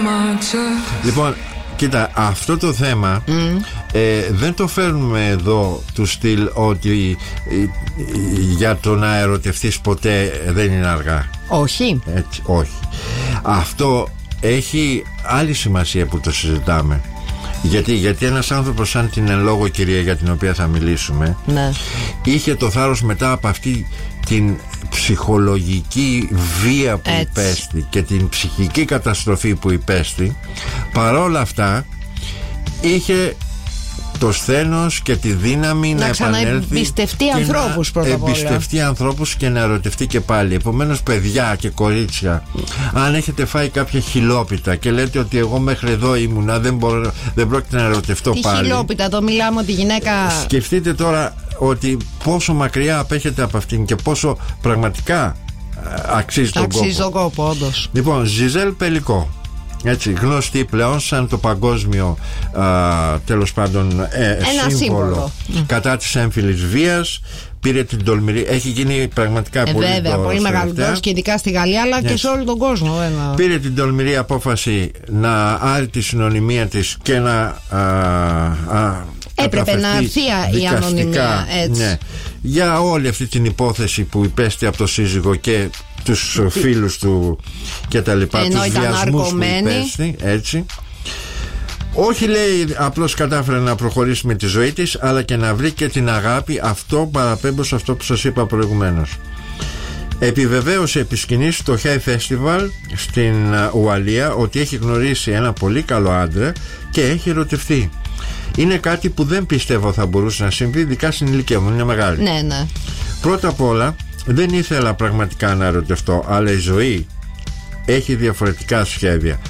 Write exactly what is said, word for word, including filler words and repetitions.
Λοιπόν, κοίτα, αυτό το θέμα mm. ε, δεν το φέρνουμε εδώ του στυλ ότι ε, ε, για το να ερωτευτείς ποτέ δεν είναι αργά. Όχι. Έτσι, όχι. Αυτό έχει άλλη σημασία που το συζητάμε. Γιατί, γιατί ένας άνθρωπος σαν την εν λόγω κυρία για την οποία θα μιλήσουμε, ναι, είχε το θάρρος μετά από αυτή την ψυχολογική βία που έτσι υπέστη και την ψυχική καταστροφή που υπέστη, παρόλα αυτά είχε το σθένος και τη δύναμη να, να επανέλθει, εμπιστευτεί ανθρώπους, πρώτα απ' όλα. Εμπιστευτεί ανθρώπους και να ερωτευτεί και πάλι. Επομένως, παιδιά και κορίτσια, αν έχετε φάει κάποια χιλόπιτα και λέτε ότι εγώ μέχρι εδώ ήμουνα, δεν, μπορώ, δεν πρόκειται να ερωτευτώ τι πάλι. Τι χιλόπιτα, το μιλάμε ότι η γυναίκα. Σκεφτείτε τώρα ότι πόσο μακριά απέχετε από αυτήν και πόσο πραγματικά αξίζει τον κόπο. Αξίζει τον κόπο, όντως. Λοιπόν, Ζιζέλ Πελικό, έτσι, γνωστή πλέον σαν το παγκόσμιο α, τέλος πάντων ε, ένα σύμβολο, σύμβολο κατά της έμφυλης βίας. Πήρε την τολμηρή, έχει γίνει πραγματικά ε, πολύ βέβαια, πολύ μεγάλο δόση και ειδικά στη Γαλλία, αλλά yes. και σε όλο τον κόσμο. Ένα. Πήρε την τολμηρή απόφαση να άρει τη συνωνυμία της και να α, α, έπρεπε να αρθεί η ανωνυμία, έτσι. Ναι, για όλη αυτή την υπόθεση που υπέστη από το σύζυγο και τους φίλους του και τα λοιπά, ενώ τους βιασμούς που υπέστη, έτσι. Όχι, λέει, απλώς κατάφερε να προχωρήσει με τη ζωή της, αλλά και να βρει και την αγάπη. Αυτό παραπέμπω σε αυτό που σας είπα προηγουμένως. Επιβεβαίωσε επί σκηνής στο Χάι Festival στην Ουαλία ότι έχει γνωρίσει ένα πολύ καλό άντρα και έχει ερωτευτεί. Είναι κάτι που δεν πιστεύω θα μπορούσε να συμβεί, ειδικά στην ηλικία μου, είναι μεγάλη. Ναι, ναι. Πρώτα απ' όλα, δεν ήθελα πραγματικά να ερωτευτώ, αλλά η ζωή έχει διαφορετικά σχέδια.